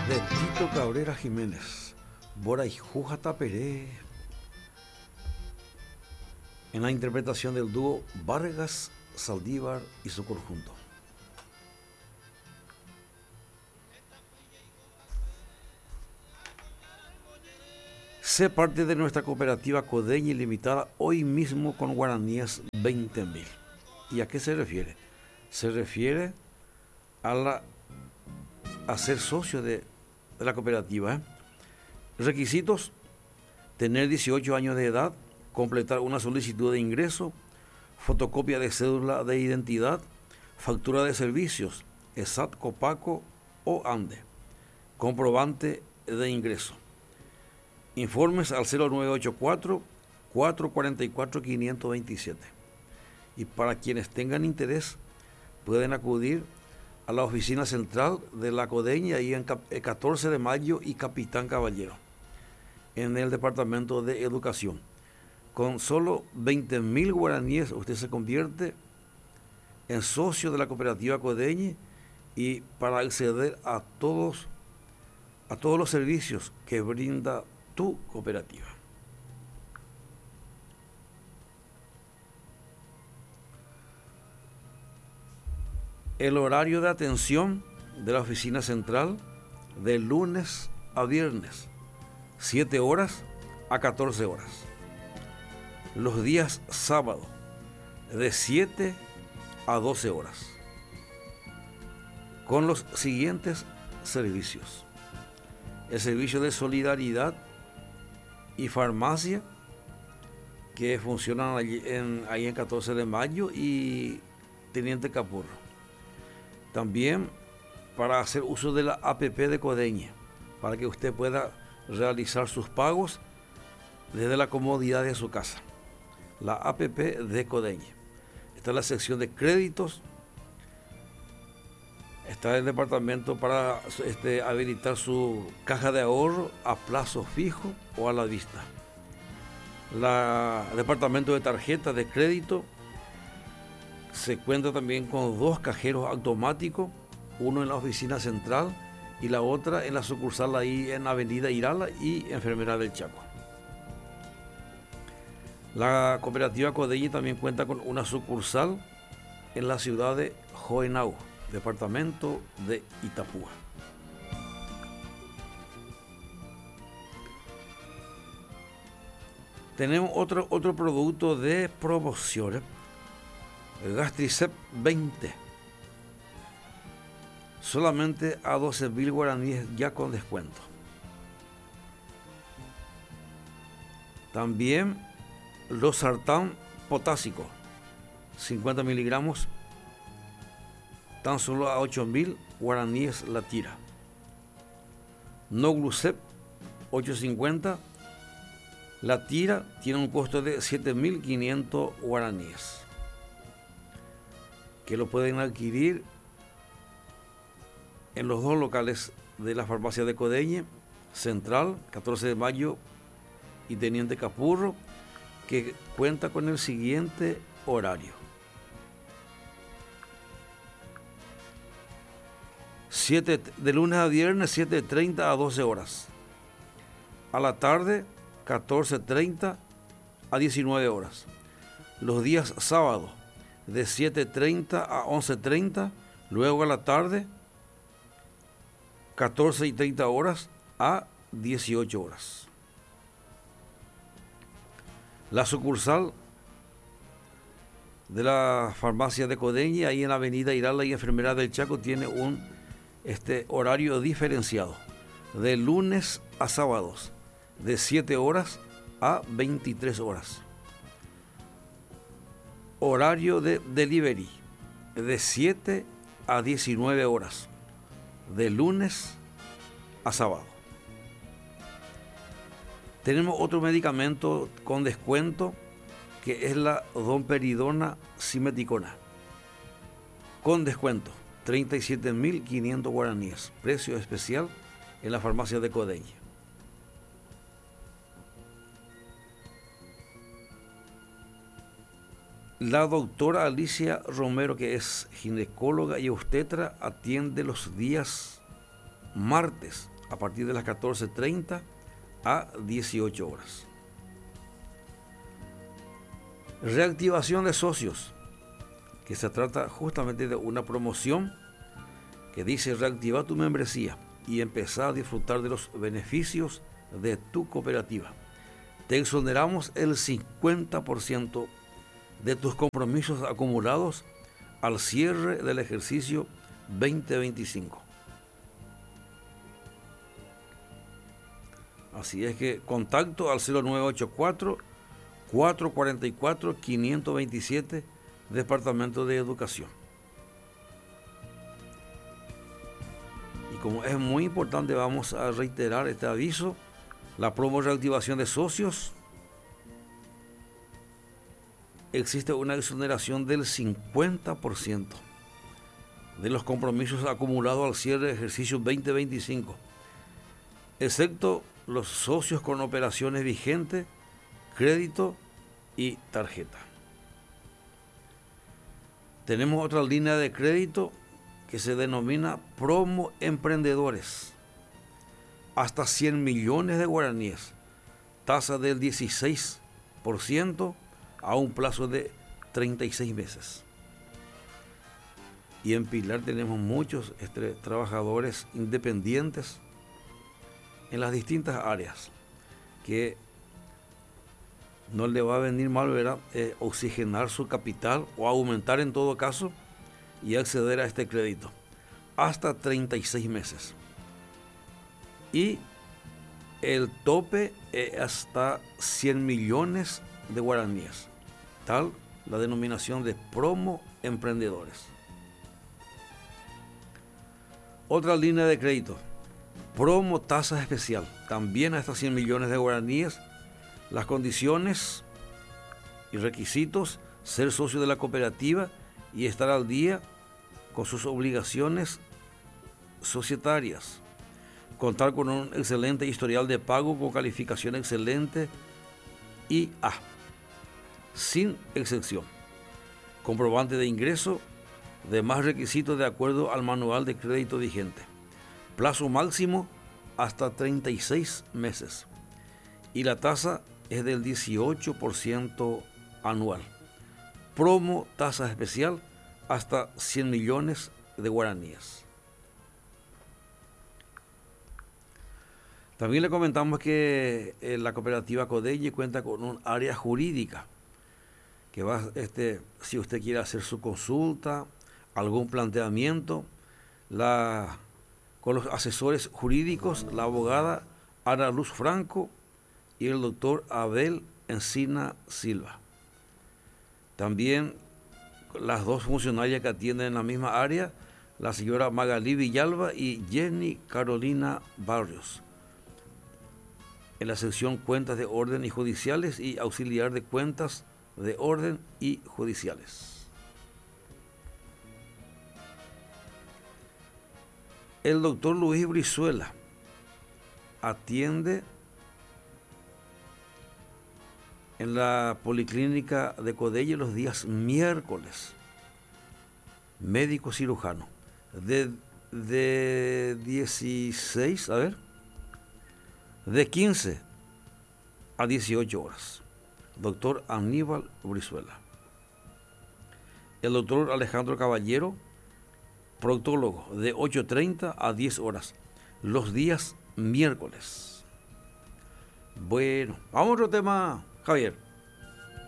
de Tito Cabrera Jiménez, Bora y Juja Taperé, en la interpretación del dúo Vargas Saldívar y su conjunto. Sé parte de nuestra cooperativa Codeña Ilimitada hoy mismo con guaraníes 20.000. ¿Y a qué se refiere? Se refiere a ser socio de la cooperativa. Requisitos: tener 18 años de edad, completar una solicitud de ingreso, fotocopia de cédula de identidad, factura de servicios, ESAT, Copaco o ANDE, comprobante de ingreso. Informes al 0984-444-527. Y para quienes tengan interés, pueden acudir a la oficina central de la Codeña, ahí en 14 de Mayo y Capitán Caballero, en el Departamento de Educación. Con solo 20.000 guaraníes, usted se convierte en socio de la cooperativa Codeña, y para acceder a todos los servicios que brinda tu cooperativa. El horario de atención de la oficina central de lunes a viernes, 7 horas a 14 horas. Los días sábado, de 7 a 12 horas. Con los siguientes servicios: el servicio de solidaridad y farmacia, que funcionan ahí en 14 de Mayo y Teniente Capurro. También para hacer uso de la APP de Codeña, para que usted pueda realizar sus pagos desde la comodidad de su casa. La APP de Codeña. Está la sección de créditos. Está el departamento para habilitar su caja de ahorro a plazo fijo o a la vista. El departamento de tarjetas de crédito se cuenta también con 2 cajeros automáticos, uno en la oficina central y la otra en la sucursal ahí en Avenida Irala y Enfermera del Chaco. La cooperativa Codeña también cuenta con una sucursal en la ciudad de Joenau, departamento de Itapúa. Tenemos otro producto de promoción, Gastricep 20, solamente a 12.000 guaraníes ya con descuento. También los sartán potásico, 50 miligramos, tan solo a 8.000 guaraníes la tira. Noglucep 850, la tira tiene un costo de 7.500 guaraníes, que lo pueden adquirir en los 2 locales de la farmacia de Codeña, Central, 14 de Mayo y Teniente Capurro, que cuenta con el siguiente horario: de lunes a viernes, 7:30 a 12 horas. A la tarde, 14:30 a 19 horas. Los días sábados, de 7:30 a 11:30. Luego a la tarde, 14:30 horas a 18 horas. La sucursal de la farmacia de Codeña, ahí en la Avenida Irala y Enfermera del Chaco, tiene un horario diferenciado, de lunes a sábados, de 7 horas a 23 horas. Horario de delivery, de 7 a 19 horas, de lunes a sábado. Tenemos otro medicamento con descuento, que es la domperidona simeticona, con descuento, 37.500 guaraníes, precio especial en la farmacia de Codeña. La doctora Alicia Romero, que es ginecóloga y obstetra, atiende los días martes a partir de las 14:30 a 18 horas. Reactivación de socios, que se trata justamente de una promoción que dice: reactiva tu membresía y empezar a disfrutar de los beneficios de tu cooperativa. Te exoneramos el 50% de tus compromisos acumulados al cierre del ejercicio 2025. Así es que contacto al 0984-444-527, Departamento de Educación. Y como es muy importante, vamos a reiterar este aviso: la promo reactivación de socios, existe una exoneración del 50% de los compromisos acumulados al cierre del ejercicio 2025, excepto los socios con operaciones vigentes, crédito y tarjeta. Tenemos otra línea de crédito que se denomina Promo Emprendedores. Hasta 100 millones de guaraníes, tasa del 16% a un plazo de 36 meses. Y en Pilar tenemos muchos trabajadores independientes en las distintas áreas que no le va a venir mal, ¿verdad?, oxigenar su capital o aumentar en todo caso y acceder a este crédito hasta 36 meses. Y el tope es hasta 100 millones de guaraníes, tal la denominación de Promo Emprendedores. Otra línea de crédito, Promo Tasa Especial, también hasta 100 millones de guaraníes. Las condiciones y requisitos: ser socio de la cooperativa y estar al día con sus obligaciones societarias, contar con un excelente historial de pago con calificación excelente y A, sin excepción, comprobante de ingreso, demás requisitos de acuerdo al manual de crédito vigente, plazo máximo hasta 36 meses y la tasa es del 18% anual. Promo tasa especial hasta 100 millones de guaraníes. También le comentamos que la cooperativa Codeye cuenta con un área jurídica que va, si usted quiere hacer su consulta, algún planteamiento, con los asesores jurídicos, la abogada Ana Luz Franco y el doctor Abel Encina Silva. También las dos funcionarias que atienden en la misma área, la señora Magalí Villalba y Jenny Carolina Barrios, en la sección Cuentas de Orden y Judiciales y auxiliar de Cuentas de Orden y Judiciales. El doctor Luis Brizuela atiende en la policlínica de Codeye los días miércoles, médico cirujano, de 15 a 18 horas. Doctor Aníbal Brizuela. El doctor Alejandro Caballero, proctólogo, de 8:30 a 10 horas, los días miércoles. Bueno, vamos a otro tema, Javier.